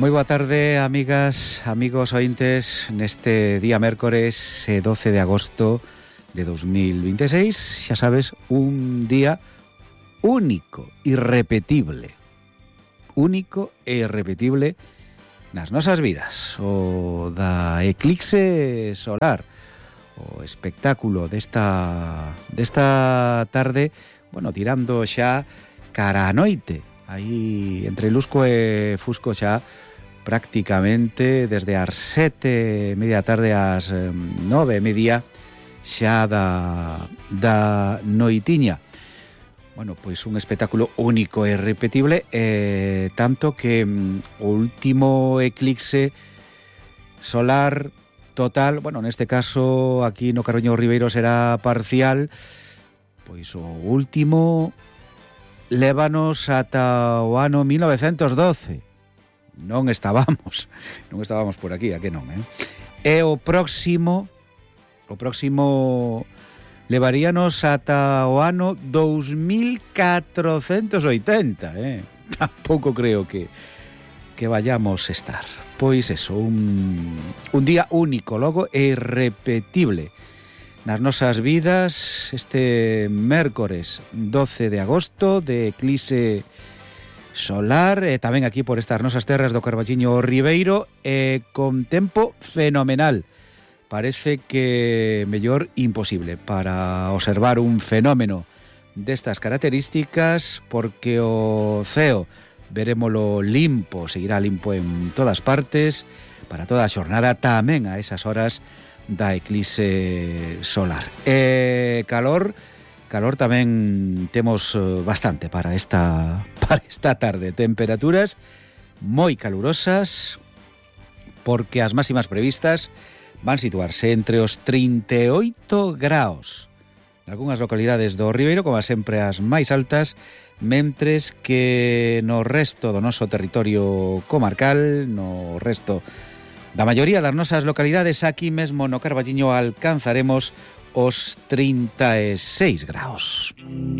Moi boa tarde, amigas, amigos ointes, neste día mércores 12 de agosto de 2026, xa sabes, un día único, irrepetible nas nosas vidas, o da eclipse solar, o espectáculo desta tarde, bueno, tirando xa cara a noite, aí entre Lusco e Fusco xa prácticamente desde as 7:30 da tarde ás 9:30 xa da noitiña. Bueno, pois un espectáculo único e irrepetible, tanto que o último eclipse solar total, bueno, neste caso aquí no Carballiño Ribeiro será parcial, pois o último lévanos ata o ano 1912. Non estábamos por aquí, a que non, E o próximo levaríanos ata o ano 2480, Tampouco creo que vayamos estar. Pois eso, un día único, logo, e irrepetible nas nosas vidas, este mércores 12 de agosto, de eclipse solar, e tamén aquí por estas nosas terras do Carballiño Ribeiro, con tempo fenomenal. Parece que mellor imposible para observar un fenómeno destas características, porque o ceo verémolo limpo, seguirá limpo en todas partes, para toda a xornada, tamén a esas horas da eclipse solar. Calor tamén temos bastante para esta tarde. Temperaturas moi calurosas, porque as máximas previstas van situarse entre os 38 graus nalgúnas localidades do Ribeiro, como sempre as máis altas, mentres que no resto do noso territorio comarcal, no resto da maioría das nosas localidades, aquí mesmo no Carballiño alcanzaremos os 36 graus.